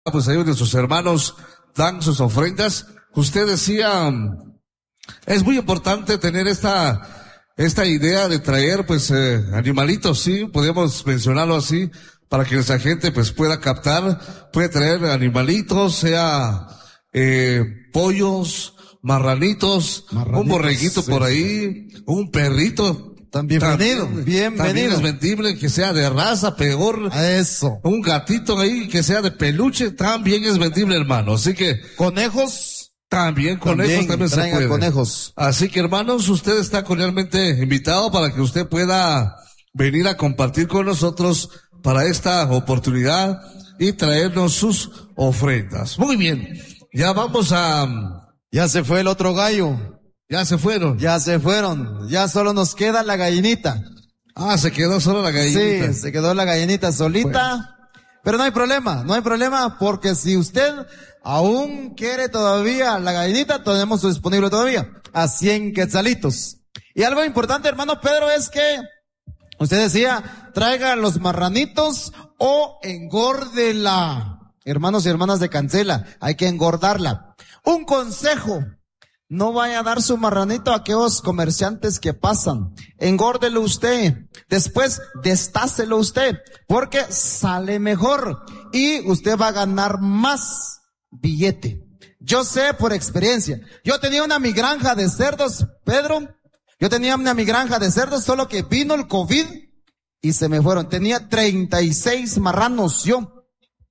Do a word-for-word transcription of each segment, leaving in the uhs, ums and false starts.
pues ahí donde sus hermanos dan sus ofrendas. Usted decía, es muy importante tener esta, esta idea de traer, pues, eh, animalitos, sí, podemos mencionarlo así, para que nuestra gente, pues, pueda captar, puede traer animalitos, sea, eh, pollos, marranitos, marranitos un borreguito sí, por ahí, sí. un perrito. También bienvenido, bienvenido. También es vendible, que sea de raza, peor. Eso. Un gatito ahí que sea de peluche, también es vendible, hermano. Así que. Conejos. También, conejos también, también se puede. Conejos. Así que, hermanos, usted está cordialmente invitado para que usted pueda venir a compartir con nosotros para esta oportunidad y traernos sus ofrendas. Muy bien. Ya vamos a. Ya se fue el otro gallo. Ya se fueron. Ya se fueron. Ya solo nos queda la gallinita. Ah, se quedó solo la gallinita. Sí, se quedó la gallinita solita. Bueno. Pero no hay problema, no hay problema, porque si usted aún quiere todavía la gallinita, tenemos disponible todavía a cien quetzalitos. Y algo importante, hermano Pedro, es que usted decía, traiga los marranitos o engórdela. Hermanos y hermanas de Cancela, hay que engordarla. Un consejo. No vaya a dar su marranito a aquellos comerciantes que pasan. Engórdelo usted. Después, destácelo usted. Porque sale mejor. Y usted va a ganar más billete. Yo sé por experiencia. Yo tenía una mi granja de cerdos, Pedro. Yo tenía una mi granja de cerdos, solo que vino el COVID y se me fueron. Tenía treinta y seis marranos yo.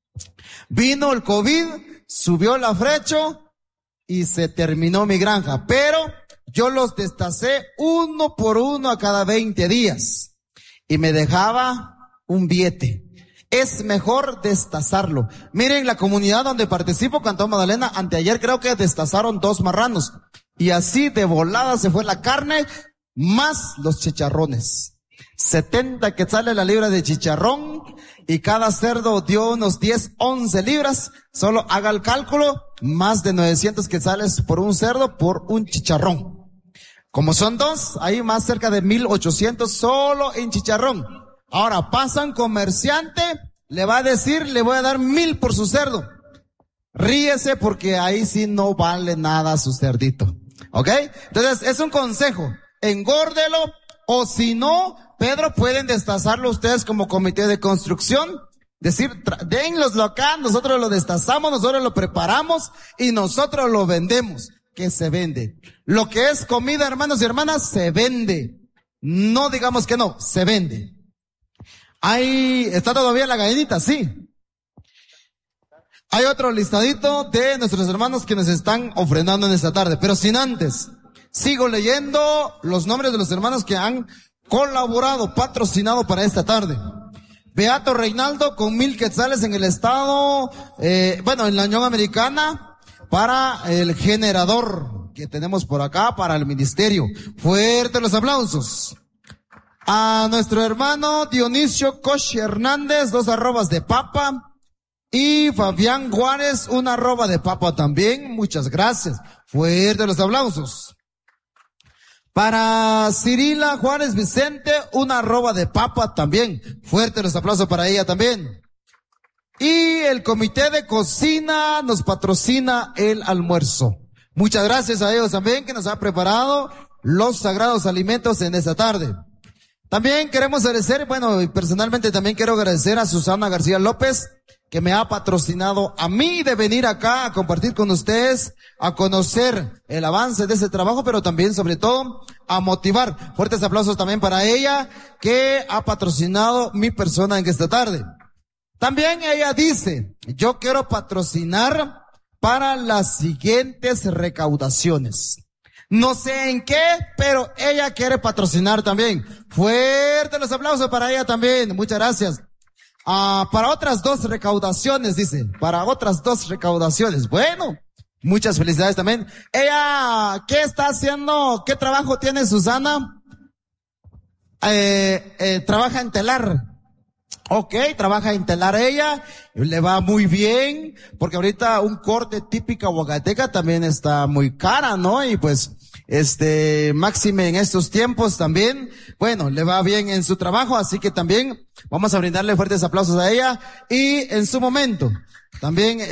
Vino el COVID, subió la frecho y se terminó mi granja, pero yo los destacé uno por uno a cada veinte días y me dejaba un billete. Es mejor destazarlo. Miren la comunidad donde participo, Cantón Magdalena, anteayer creo que destazaron dos marranos y así de volada se fue la carne más los chicharrones. setenta quetzales la libra de chicharrón y cada cerdo dio unos diez, once libras. Solo haga el cálculo, más de novecientos quetzales por un cerdo por un chicharrón. Como son dos, hay más cerca de mil ochocientos solo en chicharrón. Ahora pasa un comerciante, le va a decir, le voy a dar mil por su cerdo. Ríese porque ahí sí no vale nada su cerdito. ¿Ok? Entonces es un consejo, engórdelo o si no, Pedro, pueden destazarlo ustedes como comité de construcción. Decir, denloslo acá, nosotros lo destazamos, nosotros lo preparamos y nosotros lo vendemos. ¿Qué se vende? Lo que es comida, hermanos y hermanas, se vende. No digamos que no, se vende. Ahí está todavía la gallinita, sí. Hay otro listadito de nuestros hermanos que nos están ofrendando en esta tarde, pero sin antes, sigo leyendo los nombres de los hermanos que han colaborado, patrocinado para esta tarde. Beato Reinaldo con mil quetzales en el estado, eh, bueno, en la Unión Americana para el generador que tenemos por acá para el ministerio. Fuertes los aplausos. A nuestro hermano Dionisio Coche Hernández, dos arrobas de papa. Y Fabián Juárez, una arroba de papa también. Muchas gracias. Fuertes los aplausos. Para Cirila Juárez Vicente, una arroba de papa también. Fuerte los aplausos para ella también. Y el comité de cocina nos patrocina el almuerzo. Muchas gracias a ellos también que nos han preparado los sagrados alimentos en esta tarde. También queremos agradecer, bueno, y personalmente también quiero agradecer a Susana García López, que me ha patrocinado a mí de venir acá a compartir con ustedes, a conocer el avance de ese trabajo, pero también, sobre todo, a motivar. Fuertes aplausos también para ella, que ha patrocinado mi persona en esta tarde. También ella dice, yo quiero patrocinar para las siguientes recaudaciones. No sé en qué, pero ella quiere patrocinar también. Fuertes los aplausos para ella también. Muchas gracias. Ah, para otras dos recaudaciones, dice. Para otras dos recaudaciones. Bueno, muchas felicidades también. Ella, ¿qué está haciendo? ¿Qué trabajo tiene Susana? Eh, eh, trabaja en telar. Ok, trabaja en telar ella. Le va muy bien. Porque ahorita un corte típica oaxateca también está muy cara, ¿no? Y pues, este, máxime en estos tiempos también, bueno, le va bien en su trabajo, así que también vamos a brindarle fuertes aplausos a ella, y en su momento, también